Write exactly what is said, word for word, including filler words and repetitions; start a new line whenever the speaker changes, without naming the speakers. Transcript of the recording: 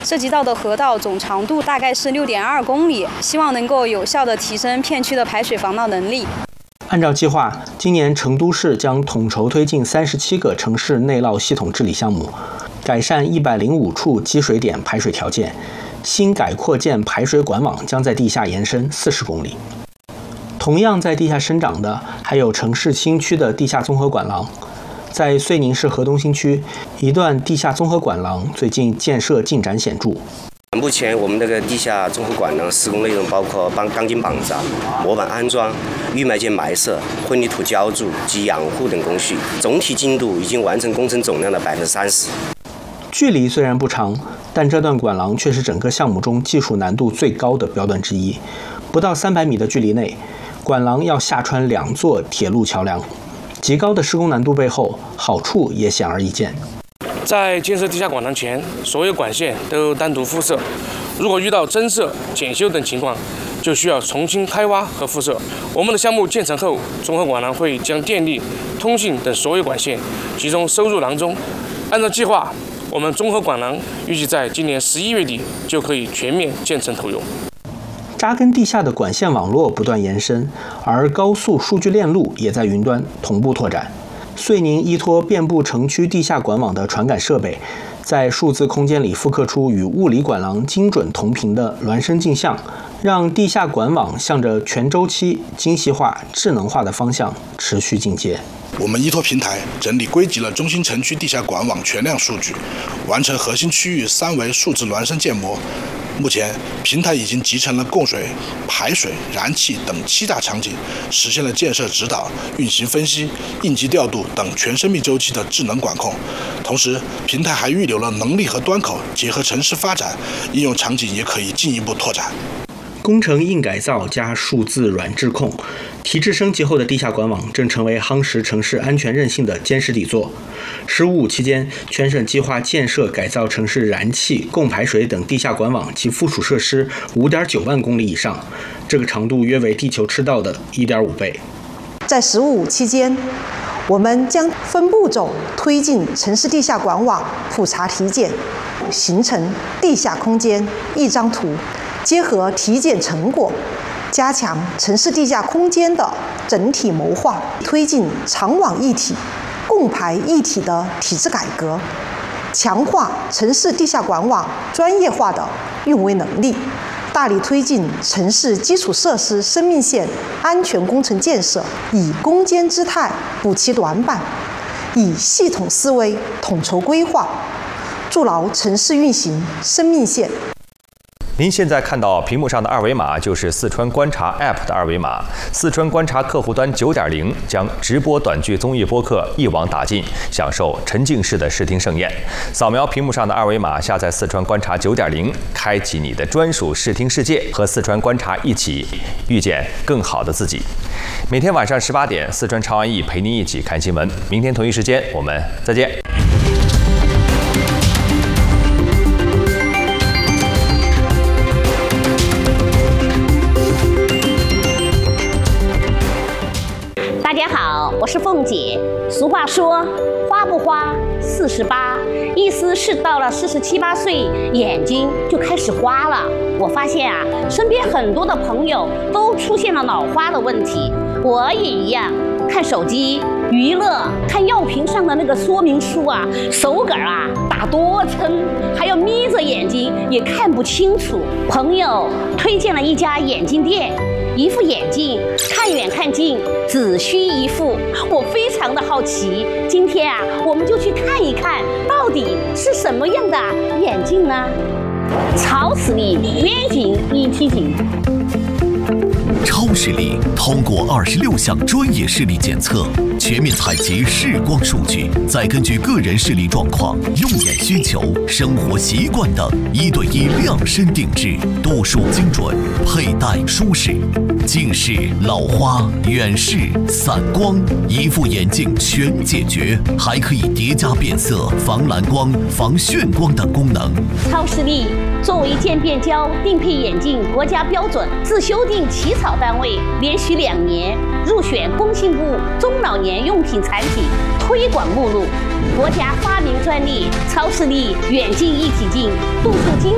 涉及到的河道总长度大概是六点二公里，希望能够有效地提升片区的排水防涝能力。
按照计划，今年成都市将统筹推进三十七个城市内涝系统治理项目，改善一百零五处积水点排水条件。新改扩建排水管网将在地下延伸四十公里。同样在地下生长的还有城市新区的地下综合管廊。在遂宁市河东新区，一段地下综合管廊最近建设进展显著。
目前我们这个地下综合管廊施工内容包括帮钢筋绑扎、模板安装、预埋件埋设、混凝土浇筑及养护等工序，总体进度已经完成工程总量的百分之三十。
距离虽然不长，但这段管廊却是整个项目中技术难度最高的标段之一。不到三百米的距离内，管廊要下穿两座铁路桥梁，极高的施工难度背后，好处也显而易见。
在建设地下管廊前，所有管线都单独敷设。如果遇到增设、检修等情况，就需要重新开挖和敷设。我们的项目建成后，综合管廊会将电力、通信等所有管线集中收入廊中。按照计划，我们综合管廊预计在今年十一月底就可以全面建成投用。
扎根地下的管线网络不断延伸，而高速数据链路也在云端同步拓展。遂宁依托遍布城区地下管网的传感设备，在数字空间里复刻出与物理管廊精准同频的孪生镜像，让地下管网向着全周期、精细化、智能化的方向持续进阶。
我们依托平台整理归集了中心城区地下管网全量数据，完成核心区域三维数字孪生建模。目前，平台已经集成了供水、排水、燃气等七大场景，实现了建设指导、运行分析、应急调度等全生命周期的智能管控。同时，平台还预留了能力和端口，结合城市发展，应用场景也可以进一步拓展。
工程硬改造加数字软质控，提质升级后的地下管网正成为夯实城市安全韧性的坚实底座。“十五五”期间，全省计划建设改造城市燃气、供排水等地下管网及附属设施 五点九万公里以上，这个长度约为地球赤道的 一点五倍。
在“十五五”期间，我们将分步骤推进城市地下管网普查体检，形成地下空间一张图。结合体检成果，加强城市地下空间的整体谋划，推进长网一体、共排一体的体制改革，强化城市地下管网专业化的运维能力，大力推进城市基础设施生命线安全工程建设，以攻坚之态补齐短板，以系统思维统筹规划，筑牢城市运行生命线。
您现在看到屏幕上的二维码就是四川观察 A P P 的二维码。四川观察客户端 九点零 将直播短剧综艺播客一网打尽，享受沉浸式的视听盛宴。扫描屏幕上的二维码，下载四川观察 九点零， 开启你的专属视听世界，和四川观察一起遇见更好的自己。每天晚上十八点，四川长安逸陪您一起看新闻。明天同一时间，我们再见。
大家好，我是凤姐。俗话说，花不花四十八，意思是到了四十七八岁，眼睛就开始花了。我发现啊，身边很多的朋友都出现了老花的问题，我也一样。看手机、娱乐、看药瓶上的那个说明书啊，手杆啊打多撑，还要眯着眼睛也看不清楚。朋友推荐了一家眼镜店。一副眼镜，看远看近，只需一副。我非常的好奇，今天啊，我们就去看一看，到底是什么样的眼镜呢？超视力远近一体镜。
超视力通过二十六项专业视力检测，全面采集视光数据，再根据个人视力状况、用眼需求、生活习惯等，一对一量身定制，度数精准，佩戴舒适。近视、老花、远视、散光，一副眼镜全解决，还可以叠加变色、防蓝光、防眩光等功能。
超视力作为渐变胶定配眼镜国家标准自修订起草单位，连续两年入选工信部中老年用品产品推广目录，国家发明专利。超视力远近一体镜，度数精